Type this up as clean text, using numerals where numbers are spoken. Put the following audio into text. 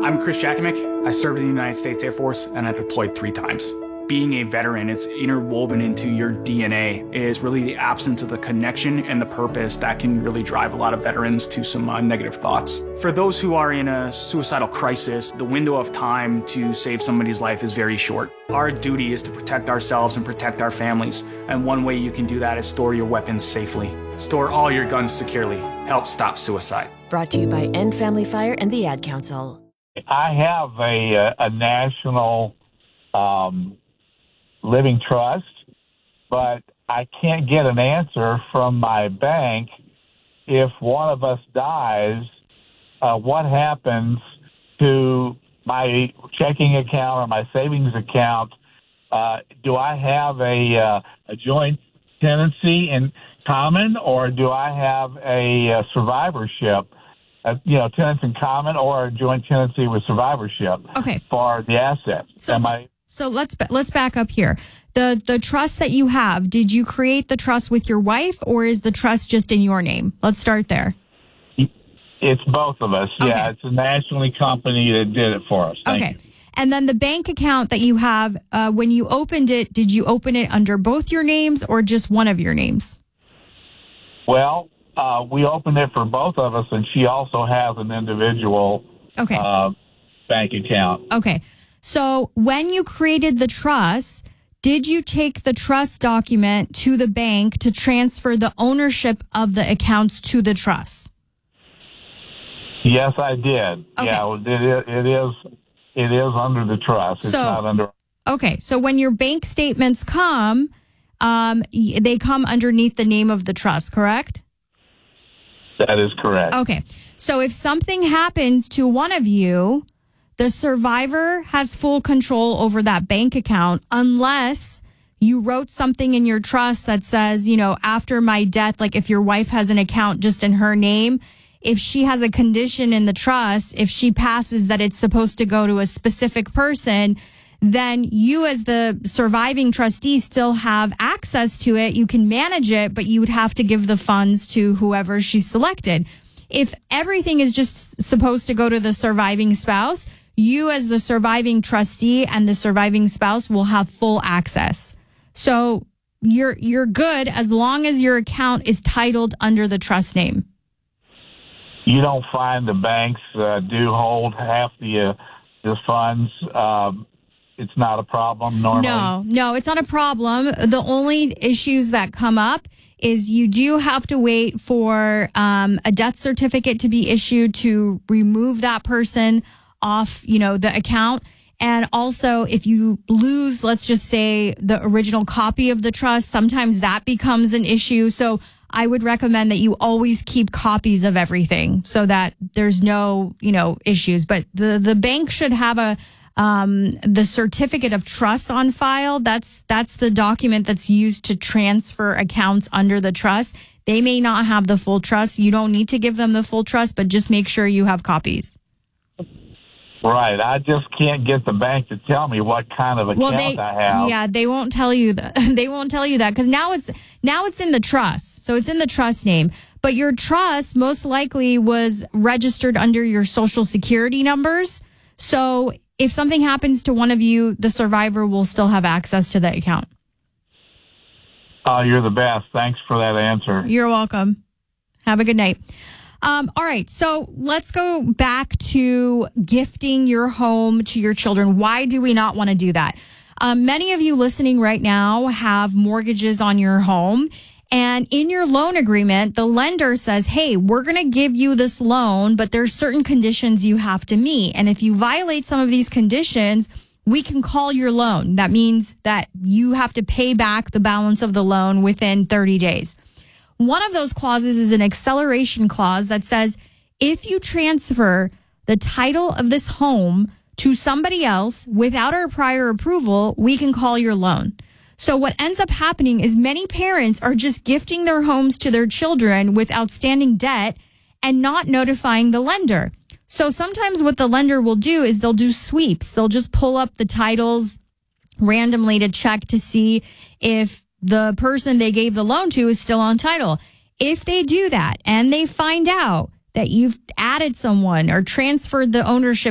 I'm Chris Jakimick. I served in the United States Air Force and I deployed 3 times. Being a veteran, it's interwoven into your DNA, is really the absence of the connection and the purpose that can really drive a lot of veterans to some negative thoughts. For those who are in a suicidal crisis, the window of time to save somebody's life is very short. Our duty is to protect ourselves and protect our families, and one way you can do that is store your weapons safely. Store all your guns securely. Help stop suicide. Brought to you by End Family Fire and the Ad Council. I have a national living trust, but I can't get an answer from my bank. If one of us dies, what happens to my checking account or my savings account? Do I have a joint tenancy in common, or do I have a survivorship? Tenants in common or a joint tenancy with survivorship for the assets. So let's back up here. The trust that you have, did you create the trust with your wife, or is the trust just in your name? Let's start there. It's both of us. Okay. Yeah, it's a nationally company that did it for us. Thank you. And then the bank account that you have, when you opened it, did you open it under both your names or just one of your names? Well, we opened it for both of us, and she also has an individual bank account. Okay. So when you created the trust, did you take the trust document to the bank to transfer the ownership of the accounts to the trust? Yes, I did. Okay. Yeah, it is under the trust. It's not under. Okay. So when your bank statements come, they come underneath the name of the trust, correct? That is correct. Okay. So if something happens to one of you, the survivor has full control over that bank account unless you wrote something in your trust that says, after my death, like if your wife has an account just in her name, if she has a condition in the trust, if she passes that it's supposed to go to a specific person, then you as the surviving trustee still have access to it. You can manage it, but you would have to give the funds to whoever she's selected. If everything is just supposed to go to the surviving spouse, you as the surviving trustee and the surviving spouse will have full access. So you're good as long as your account is titled under the trust name. You don't find the banks do hold half the funds. It's not a problem normally? No, it's not a problem. The only issues that come up is you do have to wait for a death certificate to be issued to remove that person off, the account. And also, if you lose, let's just say, the original copy of the trust, sometimes that becomes an issue. So I would recommend that you always keep copies of everything so that there's no, issues. But the bank should have the certificate of trust on file. That's the document that's used to transfer accounts under the trust. They may not have the full trust. You don't need to give them the full trust, but just make sure you have copies. Right. I just can't get the bank to tell me what kind of account I have. Yeah, they won't tell you that. They won't tell you that because now it's in the trust. So it's in the trust name. But your trust most likely was registered under your social security numbers. So if something happens to one of you, the survivor will still have access to the account. You're the best. Thanks for that answer. You're welcome. Have a good night. All right. So let's go back to gifting your home to your children. Why do we not want to do that? Many of you listening right now have mortgages on your home. And in your loan agreement, the lender says, hey, we're going to give you this loan, but there's certain conditions you have to meet. And if you violate some of these conditions, we can call your loan. That means that you have to pay back the balance of the loan within 30 days. One of those clauses is an acceleration clause that says if you transfer the title of this home to somebody else without our prior approval, we can call your loan. So what ends up happening is many parents are just gifting their homes to their children with outstanding debt and not notifying the lender. So sometimes what the lender will do is they'll do sweeps. They'll just pull up the titles randomly to check to see if the person they gave the loan to is still on title. If they do that and they find out that you've added someone or transferred the ownership